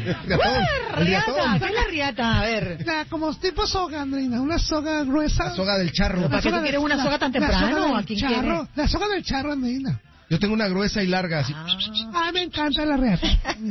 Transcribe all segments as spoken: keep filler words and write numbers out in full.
El riata, ¿qué es la riata? A ver. La, como tipo soga, Andreina, una soga gruesa. La soga del charro. ¿Para qué tú quieres una soga tan temprano? ¿A quién charro, la soga del charro, Andreina. Yo tengo una gruesa y larga, así. Ah, ah me encanta la riata.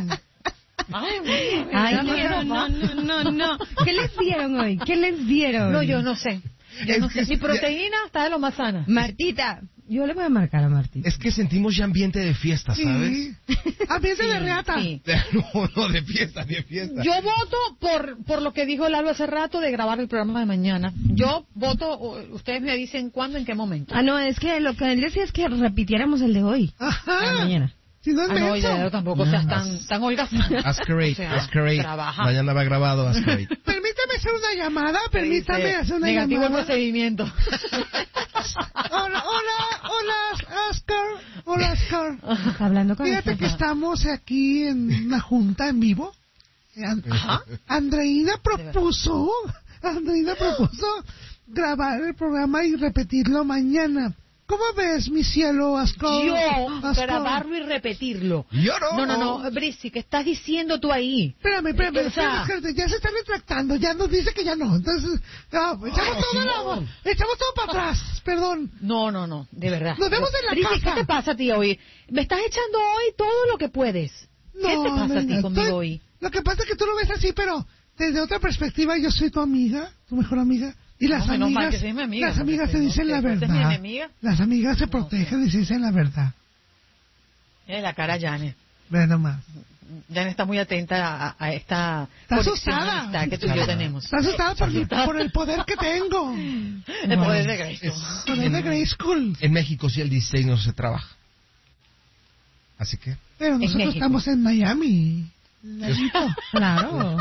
Ay, Ay no, no, no, no, no. ¿Qué les dieron hoy? ¿Qué les dieron? No, yo no sé. Yo no sé. Mi proteína está de lo más sana. Martita, yo le voy a marcar a Martita. Es que sentimos ya ambiente de fiesta, ¿sabes? Sí. Ambiente sí, de reata. Sí. No, no, de fiesta, de fiesta. Yo voto por por lo que dijo Lalo hace rato de grabar el programa de mañana. Yo voto, ustedes me dicen cuándo, en qué momento. Ah, no, es que lo que él decía es que repitiéramos el de hoy. Ajá. De mañana. Si no es ah, no, ya, tampoco no, seas tan, tan holgazán. Ascarate, o sea, Ascarate. Trabaja. Mañana va grabado Ascarate. Permítame hacer una llamada, permítame dice, hacer una negativo llamada. Negativo procedimiento. Hola, hola, hola, Oscar. Hola, Oscar. Está hablando con Fíjate usted. que estamos aquí en una junta en vivo. Ajá. Andreina propuso, Andreina propuso grabar el programa y repetirlo mañana. ¿Cómo ves, mi cielo, Ascor? Yo, Ascor. grabarlo y repetirlo. Yo no. No, no, no, Brisi, ¿qué estás diciendo tú ahí? Espérame, espérame, o sea, espérame, ya se está retractando, ya nos dice que ya no. Entonces, no, echamos, oh, todo la, echamos todo para atrás, perdón. No, no, no, de verdad. Nos vemos en la Brisi, casa. ¿qué te pasa a ti hoy? Me estás echando hoy todo lo que puedes. No, ¿Qué te pasa no, a ti no, conmigo estoy, hoy? Lo que pasa es que tú lo ves así, pero desde otra perspectiva yo soy tu amiga, tu mejor amiga. Y las no, amigas, mal que soy mi amiga, las amigas se dicen la verdad. ¿Es mi enemiga? Las amigas se protegen y se dicen la verdad. Mira la cara Janet. Ve nomás. Janet está muy atenta a, a esta está asustada que tú y yo tenemos. Está asustada por, mi, por el poder que tengo. El bueno, poder de Grayskull. El poder de Grayskull. En México sí el dieciséis no se trabaja. Así que... Pero nosotros estamos en Miami. Claro.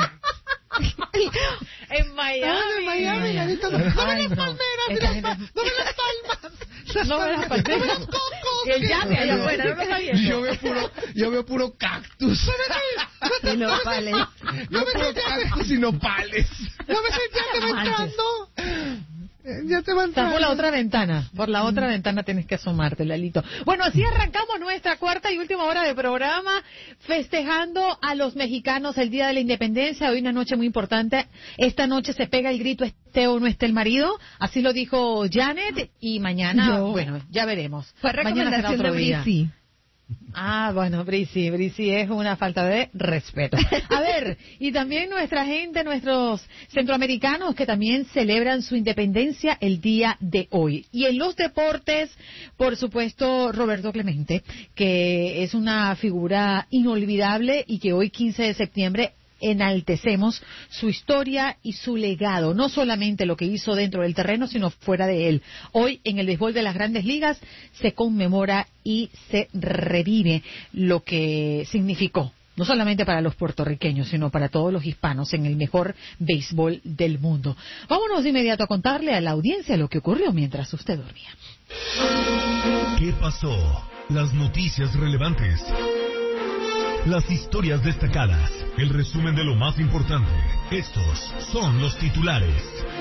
En Miami. Ah, en Miami, Lalito. No, no me las palmeras, mira, gente... no me las palmas. Las no palmas, me las palmas. no me los cocos. El llame allá afuera, no me está viendo. Yo veo puro, yo veo puro cactus. Y nopales. Yo veo puro cactus y nopales. No me sentía que me entrando. Ya te va a entrar. Está por la otra ventana. Por la otra ventana tienes que asomarte, Lalito. Bueno, así arrancamos nuestra cuarta y última hora de programa, festejando a los mexicanos el Día de la Independencia. Hoy una noche muy importante. Esta noche se pega el grito, esté o no esté el marido. Así lo dijo Janet. Y mañana, Yo. bueno, ya veremos. Fue recomendación de Brisi. Ah, bueno, Brisi, Brisi es una falta de respeto. A ver, y también nuestra gente, nuestros centroamericanos que también celebran su independencia el día de hoy. Y en los deportes, por supuesto, Roberto Clemente, que es una figura inolvidable y que hoy, quince de septiembre, enaltecemos su historia y su legado, no solamente lo que hizo dentro del terreno, sino fuera de él. Hoy, en el béisbol de las Grandes Ligas, se conmemora y se revive lo que significó, no solamente para los puertorriqueños, sino para todos los hispanos en el mejor béisbol del mundo. Vámonos de inmediato a contarle a la audiencia lo que ocurrió mientras usted dormía. ¿Qué pasó? Las noticias relevantes. Las historias destacadas, el resumen de lo más importante. Estos son los titulares.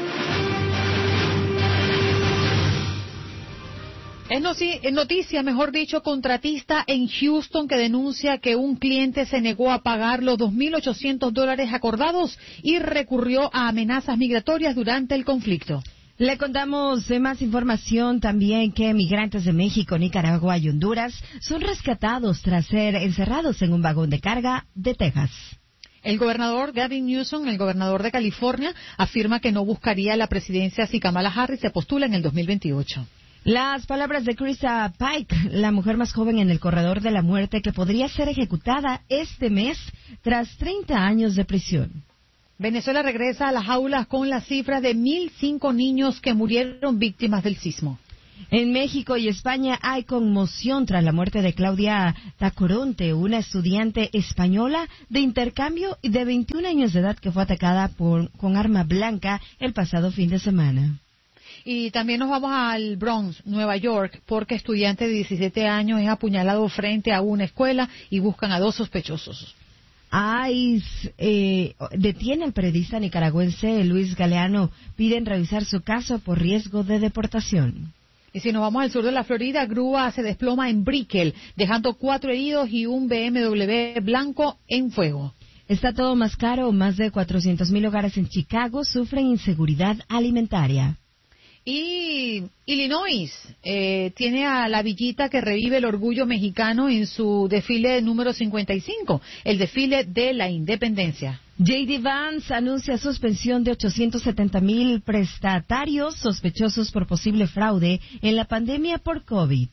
Es noticia, mejor dicho, contratista en Houston que denuncia que un cliente se negó a pagar los dos mil ochocientos dólares acordados y recurrió a amenazas migratorias durante el conflicto. Le contamos más información también que migrantes de México, Nicaragua y Honduras son rescatados tras ser encerrados en un vagón de carga de Texas. El gobernador Gavin Newsom, el gobernador de California, afirma que no buscaría la presidencia si Kamala Harris se postula en el dos mil veintiocho. Las palabras de Krista Pike, la mujer más joven en el corredor de la muerte que podría ser ejecutada este mes tras treinta años de prisión. Venezuela regresa a las aulas con la cifra de mil cinco niños que murieron víctimas del sismo. En México y España hay conmoción tras la muerte de Claudia Tacoronte, una estudiante española de intercambio de veintiún años de edad que fue atacada por, con arma blanca el pasado fin de semana. Y también nos vamos al Bronx, Nueva York, porque estudiante de diecisiete años es apuñalado frente a una escuela y buscan a dos sospechosos. ICE eh, detiene al periodista nicaragüense Luis Galeano. Piden revisar su caso por riesgo de deportación. Y si nos vamos al sur de la Florida, grúa se desploma en Brickell, dejando cuatro heridos y un B M W blanco en fuego. Está todo más caro. Más de cuatrocientos mil hogares en Chicago sufren inseguridad alimentaria. Y Illinois eh, tiene a la villita que revive el orgullo mexicano en su desfile número cincuenta y cinco, el desfile de la independencia. J D. Vance anuncia suspensión de ochocientos setenta mil prestatarios sospechosos por posible fraude en la pandemia por COVID.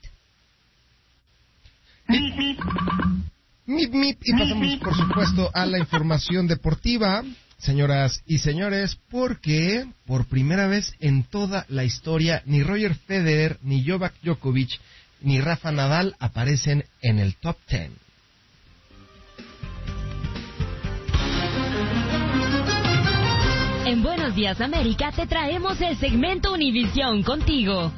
Mip, mip, y pasamos, por supuesto, a la información deportiva. Señoras y señores, porque por primera vez en toda la historia ni Roger Federer, ni Novak Djokovic, ni Rafa Nadal aparecen en el top diez. En Buenos Días América te traemos el segmento Univisión contigo.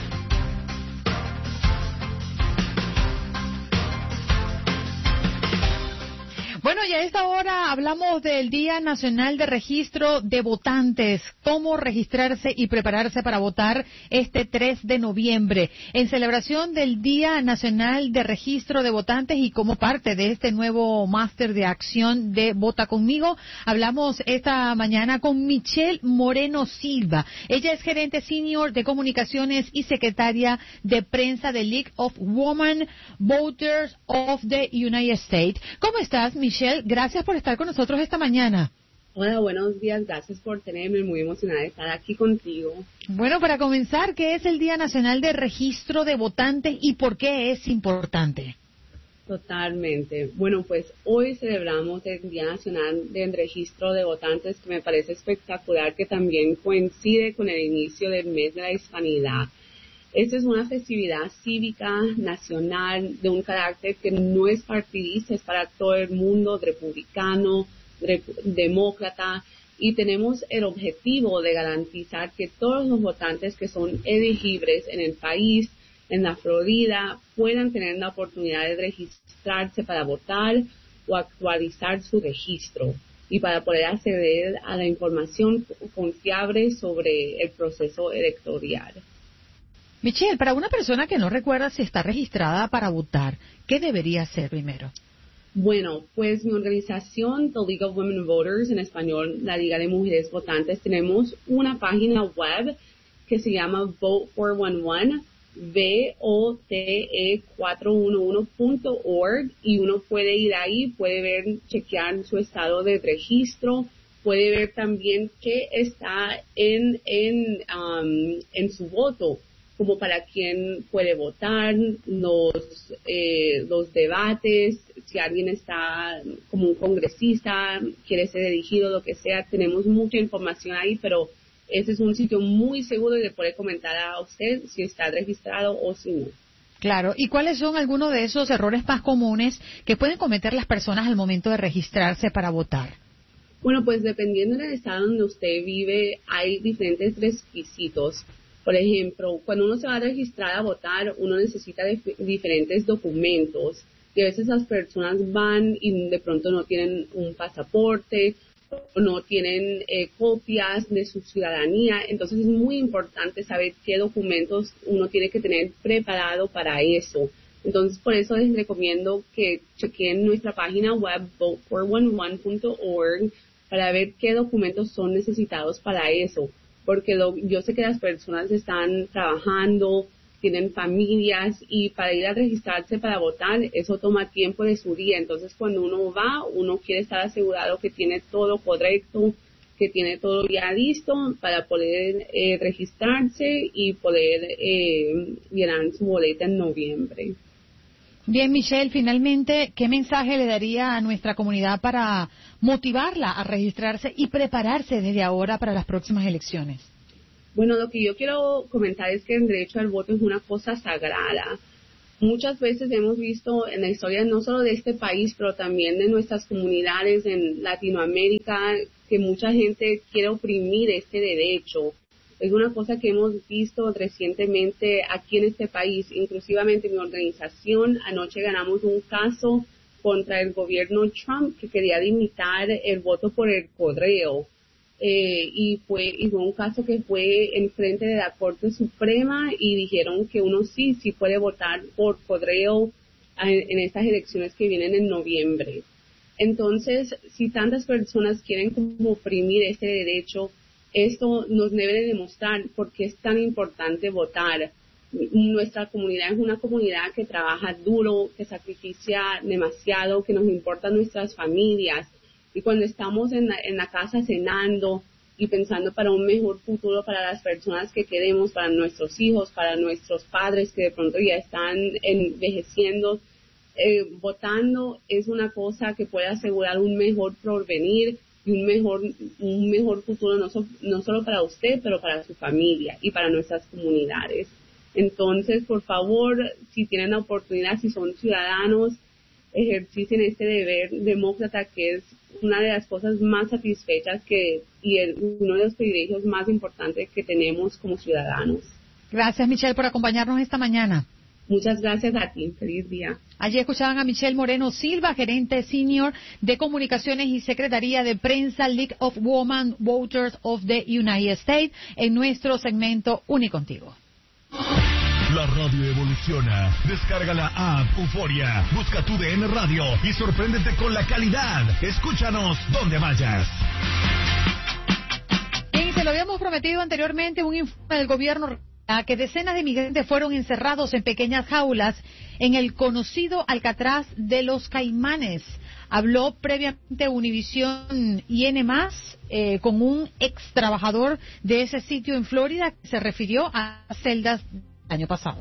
Bueno, y a esta hora hablamos del Día Nacional de Registro de Votantes, cómo registrarse y prepararse para votar este tres de noviembre. En celebración del Día Nacional de Registro de Votantes y como parte de este nuevo máster de acción de Vota Conmigo, hablamos esta mañana con Michelle Moreno Silva. Ella es gerente senior de comunicaciones y secretaria de prensa de League of Women Voters of the United States. ¿Cómo estás, Michelle? Gracias por estar con nosotros esta mañana. Hola, buenos días. Gracias por tenerme. Muy emocionada de estar aquí contigo. Bueno, para comenzar, ¿qué es el Día Nacional de Registro de Votantes y por qué es importante? Totalmente. Bueno, pues hoy celebramos el Día Nacional del Registro de Votantes, que me parece espectacular, que también coincide con el inicio del mes de la Hispanidad. Esta es una festividad cívica nacional de un carácter que no es partidista, es para todo el mundo, republicano, re- demócrata, y tenemos el objetivo de garantizar que todos los votantes que son elegibles en el país, en la Florida, puedan tener la oportunidad de registrarse para votar o actualizar su registro y para poder acceder a la información confiable sobre el proceso electoral. Michelle, para una persona que no recuerda si está registrada para votar, ¿qué debería hacer primero? Bueno, pues mi organización, The League of Women Voters, en español, la Liga de Mujeres Votantes, tenemos una página web que se llama vote four one one, V O T E cuatro uno uno punto org, y uno puede ir ahí, puede ver, chequear su estado de registro, puede ver también qué está en, en, um, en su voto, como para quién puede votar, los eh, los debates, si alguien está como un congresista, quiere ser elegido, lo que sea, tenemos mucha información ahí, pero ese es un sitio muy seguro de poder comentar a usted si está registrado o si no. Claro, ¿y cuáles son algunos de esos errores más comunes que pueden cometer las personas al momento de registrarse para votar? Bueno, pues dependiendo del estado donde usted vive, hay diferentes requisitos. Por ejemplo, cuando uno se va a registrar a votar, uno necesita dif- diferentes documentos. Y a veces las personas van y de pronto no tienen un pasaporte, o no tienen eh, copias de su ciudadanía. Entonces es muy importante saber qué documentos uno tiene que tener preparado para eso. Entonces por eso les recomiendo que chequen nuestra página web vote four one one punto org para ver qué documentos son necesitados para eso. Porque lo, yo sé que las personas están trabajando, tienen familias y para ir a registrarse para votar, eso toma tiempo de su día. Entonces, cuando uno va, uno quiere estar asegurado que tiene todo correcto, que tiene todo ya listo para poder eh, registrarse y poder eh, llenar su boleta en noviembre. Bien, Michelle, finalmente, ¿qué mensaje le daría a nuestra comunidad para motivarla a registrarse y prepararse desde ahora para las próximas elecciones? Bueno, lo que yo quiero comentar es que el derecho al voto es una cosa sagrada. Muchas veces hemos visto en la historia no solo de este país, pero también de nuestras comunidades en Latinoamérica, que mucha gente quiere oprimir este derecho. Es una cosa que hemos visto recientemente aquí en este país, inclusivamente mi organización. Anoche ganamos un caso contra el gobierno Trump que quería limitar el voto por el correo. Eh, y fue y fue un caso que fue en frente de la Corte Suprema y dijeron que uno sí, sí puede votar por correo en, en estas elecciones que vienen en noviembre. Entonces, si tantas personas quieren como oprimir este derecho, esto nos debe de demostrar por qué es tan importante votar. Nuestra comunidad es una comunidad que trabaja duro, que sacrifica demasiado, que nos importan nuestras familias. Y cuando estamos en la, en la casa cenando y pensando para un mejor futuro para las personas que queremos, para nuestros hijos, para nuestros padres que de pronto ya están envejeciendo, eh, votando es una cosa que puede asegurar un mejor porvenir y un mejor un mejor futuro no, so, no solo para usted, pero para su familia y para nuestras comunidades. Entonces, por favor, si tienen la oportunidad, si son ciudadanos, ejerciten este deber demócrata, que es una de las cosas más satisfechas que y el, uno de los privilegios más importantes que tenemos como ciudadanos. Gracias, Michelle, por acompañarnos esta mañana. Muchas gracias a ti. Feliz día. Allí escuchaban a Michelle Moreno Silva, gerente senior de comunicaciones y secretaría de prensa League of Women Voters of the United States, en nuestro segmento Unicontigo. La radio evoluciona. Descarga la app Euforia. Busca tu D N Radio y sorpréndete con la calidad. Escúchanos donde vayas. Y se lo habíamos prometido anteriormente, un informe del gobierno a que decenas de migrantes fueron encerrados en pequeñas jaulas en el conocido Alcatraz de los Caimanes. Habló previamente Univisión y N más eh, con un ex trabajador de ese sitio en Florida que se refirió a celdas del año pasado.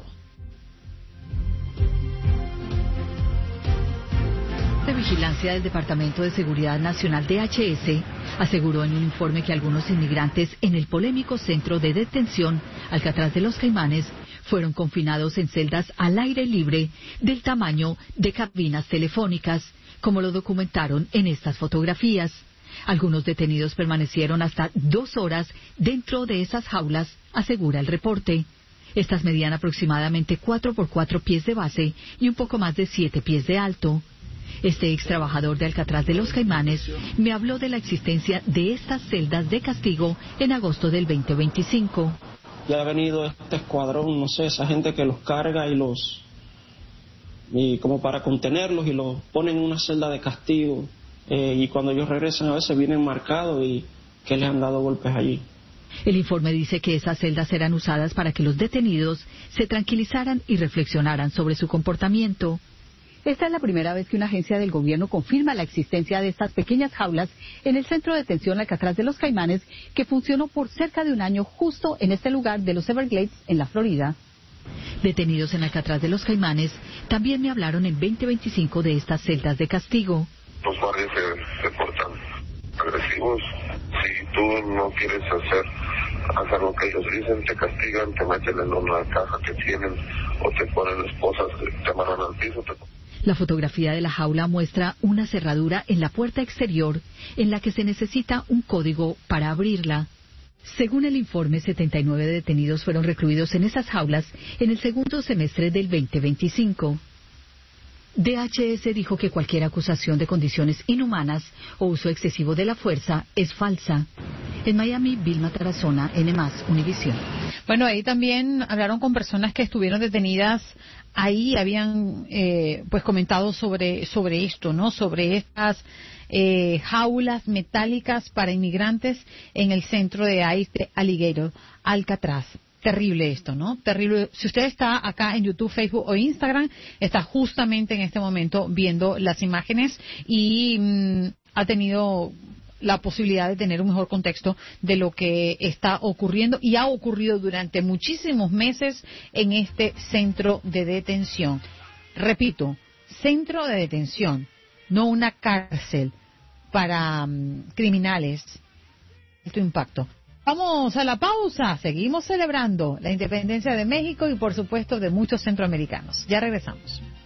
De Vigilancia del Departamento de Seguridad Nacional D H S aseguró en un informe que algunos inmigrantes en el polémico centro de detención Alcatraz de los Caimanes fueron confinados en celdas al aire libre del tamaño de cabinas telefónicas, como lo documentaron en estas fotografías. Algunos detenidos permanecieron hasta dos horas dentro de esas jaulas, asegura el reporte. Estas medían aproximadamente cuatro por cuatro pies de base y un poco más de siete pies de alto. Este ex trabajador de Alcatraz de los Caimanes me habló de la existencia de estas celdas de castigo en agosto del veinte veinticinco. Ya ha venido este escuadrón, no sé, esa gente que los carga y los, y como para contenerlos y los ponen en una celda de castigo. Eh, y cuando ellos regresan a veces vienen marcados y que les han dado golpes allí. El informe dice que esas celdas eran usadas para que los detenidos se tranquilizaran y reflexionaran sobre su comportamiento. Esta es la primera vez que una agencia del gobierno confirma la existencia de estas pequeñas jaulas en el centro de detención Alcatraz de los Caimanes, que funcionó por cerca de un año justo en este lugar de los Everglades, en la Florida. Detenidos en Alcatraz de los Caimanes también me hablaron en veinte veinticinco de estas celdas de castigo. Los guardias se, se portan agresivos. Si tú no quieres hacer, hacer lo que ellos dicen, te castigan, te meten en una caja que tienen o te ponen esposas, te amarran al piso. Te... La fotografía de la jaula muestra una cerradura en la puerta exterior en la que se necesita un código para abrirla. Según el informe, setenta y nueve detenidos fueron recluidos en esas jaulas en el segundo semestre del veinte veinticinco. D H S dijo que cualquier acusación de condiciones inhumanas o uso excesivo de la fuerza es falsa. En Miami, Vilma Tarazona, N más, Univisión. Bueno, ahí también hablaron con personas que estuvieron detenidas. Ahí habían eh, pues comentado sobre sobre esto, ¿no? Sobre estas eh, jaulas metálicas para inmigrantes en el centro de ICE de Alligator, Alcatraz. Terrible esto, ¿no? Terrible. Si usted está acá en YouTube, Facebook o Instagram, está justamente en este momento viendo las imágenes y mmm, ha tenido la posibilidad de tener un mejor contexto de lo que está ocurriendo y ha ocurrido durante muchísimos meses en este centro de detención. Repito, centro de detención, no una cárcel para um, criminales. Alto impacto. Vamos a la pausa. Seguimos celebrando la independencia de México y, por supuesto, de muchos centroamericanos. Ya regresamos.